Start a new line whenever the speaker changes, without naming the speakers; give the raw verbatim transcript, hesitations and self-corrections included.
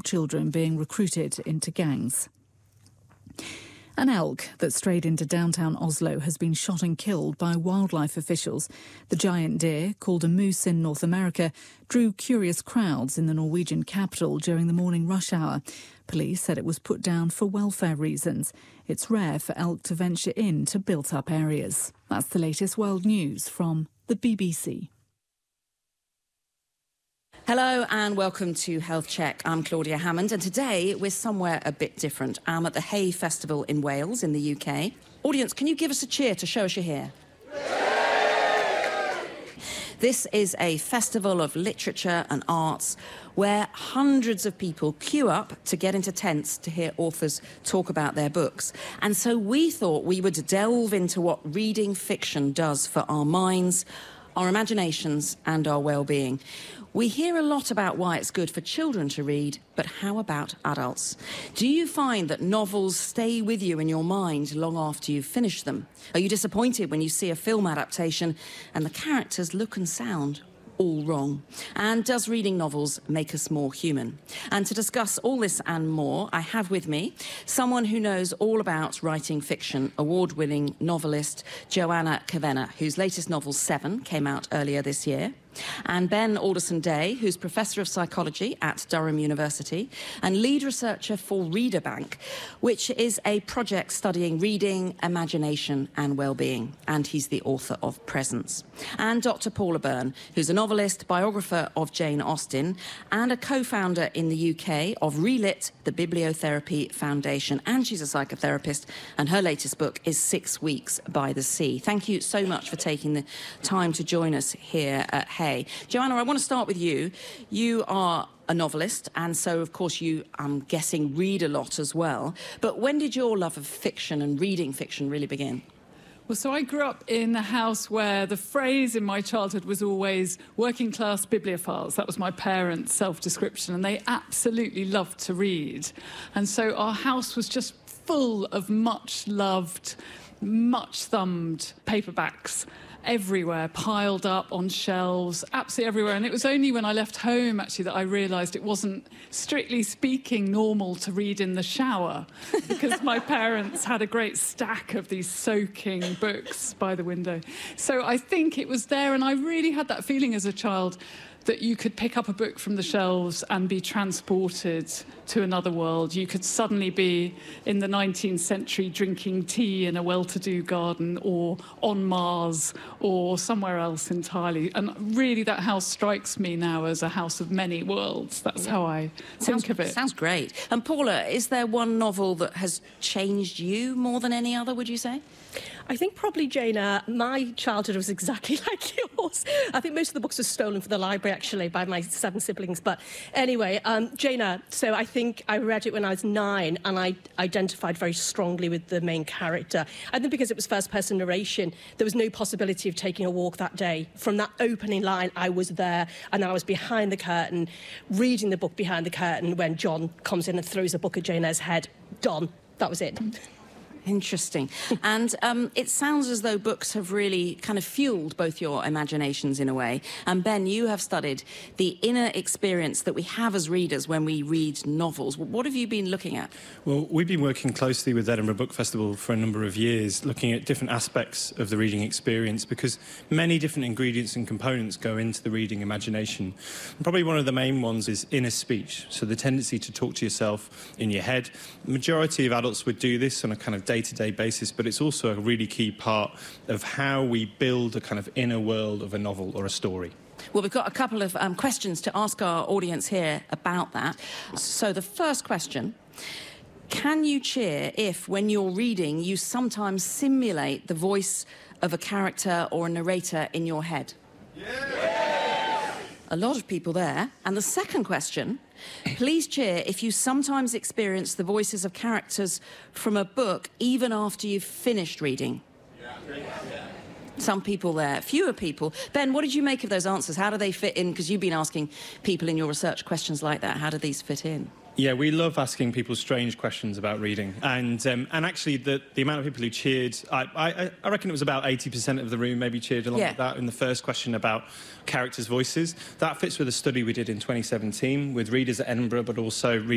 children being recruited into gangs. An elk that strayed into downtown Oslo has been shot and killed by wildlife officials. The giant deer, called a moose in North America, drew curious crowds in the Norwegian capital during the morning rush hour. Police said it was put down for welfare reasons. It's rare for elk to venture into built-up areas. That's the latest world news from the B B C.
Hello and welcome to Health Check. I'm Claudia Hammond and today we're somewhere a bit different. I'm at the Hay Festival in Wales in the U K. Audience, can you give us a cheer to show us you're here? This is a festival of literature and arts where hundreds of people queue up to get into tents to hear authors talk about their books. And so we thought we would delve into what reading fiction does for our minds, our imaginations and our well-being. We hear a lot about why it's good for children to read, but how about adults? Do you find that novels stay with you in your mind long after you've finished them? Are you disappointed when you see a film adaptation and the characters look and sound all wrong? And does reading novels make us more human? And to discuss all this and more, I have with me someone who knows all about writing fiction, award-winning novelist Joanna Kavenna, whose latest novel, Seven, came out earlier this year. And Ben Alderson-Day, who's Professor of Psychology at Durham University and lead researcher for ReaderBank, which is a project studying reading, imagination and well-being. And he's the author of Presence. And Doctor Paula Byrne, who's a novelist, biographer of Jane Austen and a co-founder in the U K of Relit, the Bibliotherapy Foundation. And she's a psychotherapist and her latest book is Six Weeks by the Sea. Thank you so much for taking the time to join us here at Hay. Joanna, I want to start with you. You are a novelist, and so, of course, you, I'm guessing, read a lot as well. But when did your love of fiction and reading fiction really begin?
Well, so I grew up in a house where the phrase in my childhood was always working-class bibliophiles. That was my parents' self-description, and they absolutely loved to read. And so our house was just full of much-loved, much-thumbed paperbacks everywhere, piled up on shelves, absolutely everywhere. And it was only when I left home, actually, that I realised it wasn't, strictly speaking, normal to read in the shower, because my parents had a great stack of these soaking books by the window. So I think it was there, and I really had that feeling as a child that you could pick up a book from the shelves and be transported to another world. You could suddenly be in the nineteenth century drinking tea in a well-to-do garden or on Mars or somewhere else entirely. And really that house strikes me now as a house of many worlds. That's yeah. how I
sounds,
think of it.
Sounds great. And Paula, is there one novel that has changed you more than any other, would you say?
I think probably, Jana, my childhood was exactly like yours. I think most of the books were stolen from the library, actually, by my seven siblings. But anyway, um, Jana, so I think I read it when I was nine, and I identified very strongly with the main character. I think because it was first-person narration, there was no possibility of taking a walk that day. From that opening line, I was there, and then I was behind the curtain, reading the book behind the curtain when John comes in and throws a book at Jana's head. Done. That was it.
Interesting. And um, it sounds as though books have really kind of fueled both your imaginations in a way. And Ben, you have studied the inner experience that we have as readers when we read novels. What have you been looking at?
Well, we've been working closely with Edinburgh Book Festival for a number of years, looking at different aspects of the reading experience, because many different ingredients and components go into the reading imagination. And probably one of the main ones is inner speech, so the tendency to talk to yourself in your head. The majority of adults would do this on a kind of day day-to-day basis, but it's also a really key part of how we build a kind of inner world of a novel or a story.
Well, we've got a couple of um, questions to ask our audience here about that. So the first question, can you cheer if, when you're reading, you sometimes simulate the voice of a character or a narrator in your head? Yeah. A lot of people there. And the second question, please cheer if you sometimes experience the voices of characters from a book even after you've finished reading. Yeah. Some people there, fewer people. Ben, what did you make of those answers? How do they fit in? Because you've been asking people in your research questions like that. How do these fit in?
Yeah, we love asking people strange questions about reading. And um, and actually, the, the amount of people who cheered, I, I, I reckon it was about eighty percent of the room maybe cheered along
yeah.
with that in the first question about characters' voices. That fits with a study we did in twenty seventeen with readers at Edinburgh, but also